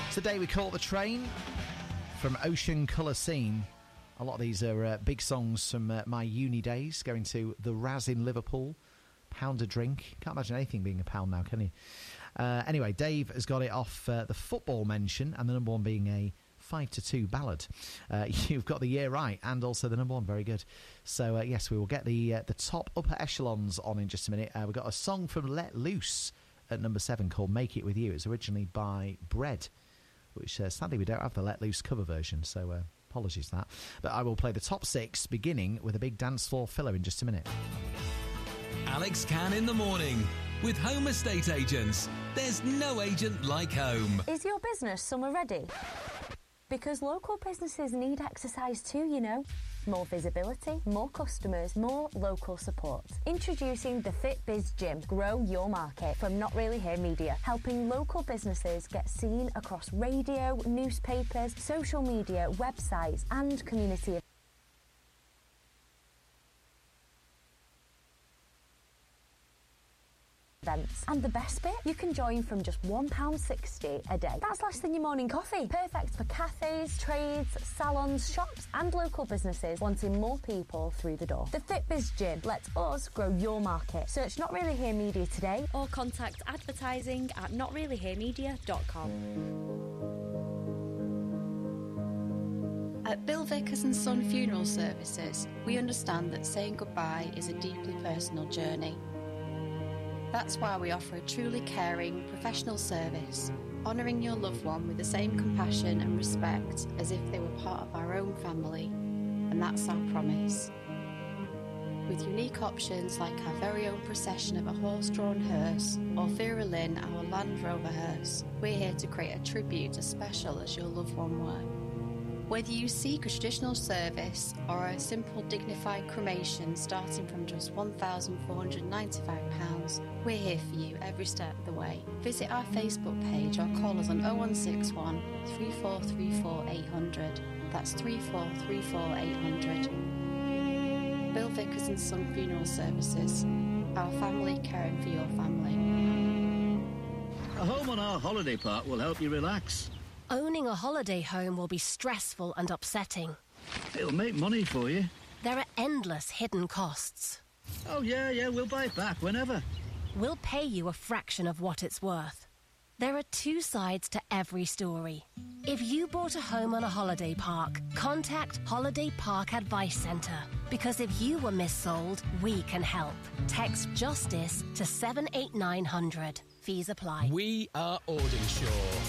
Today we caught the train from Ocean Colour Scene. A lot of these are big songs from my uni days, going to the Raz in Liverpool. Pound a drink. Can't imagine anything being a pound now, can you? Anyway, Dave has got it off the football mention, and the number one being a 5-2 ballad. You've got the year right, and also the number one. Very good. So, yes, we will get the top upper echelons on in just a minute. We've got a song from Let Loose at number 7 called Make It With You. It's originally by Bread, which sadly we don't have the Let Loose cover version, so apologies for that. But I will play the top 6, beginning with a big dance floor filler in just a minute. Alex Can in the morning with Home Estate Agents. There's no agent like home. Is your business summer ready? Because local businesses need exercise too, you know. More visibility, more customers, more local support. Introducing the FitBiz Gym. Grow your market from Not Really Here Media, helping local businesses get seen across radio, newspapers, social media, websites and community events. And the best bit? You can join from just £1.60 a day. That's less than your morning coffee. Perfect for cafes, trades, salons, shops and local businesses wanting more people through the door. The FitBiz Gym lets us grow your market. Search Not Really Here Media today or contact advertising at notreallyheremedia.com. At Bill Vickers and Son Funeral Services, we understand that saying goodbye is a deeply personal journey. That's why we offer a truly caring, professional service, honouring your loved one with the same compassion and respect as if they were part of our own family. And that's our promise. With unique options like our very own procession of a horse-drawn hearse or Vera Lynn, our Land Rover hearse, we're here to create a tribute as special as your loved one were. Whether you seek a traditional service or a simple dignified cremation starting from just £1,495, we're here for you every step of the way. Visit our Facebook page or call us on 0161 3434 800. That's 3434 800. Bill Vickers and Son Funeral Services. Our family caring for your family. A home on our holiday park will help you relax. Owning a holiday home will be stressful and upsetting. It'll make money for you. There are endless hidden costs. Oh, yeah, we'll buy it back whenever. We'll pay you a fraction of what it's worth. There are two sides to every story. If you bought a home on a holiday park, contact Holiday Park Advice Centre. Because if you were missold, we can help. Text JUSTICE to 78900. Fees apply. We are Audenshaw.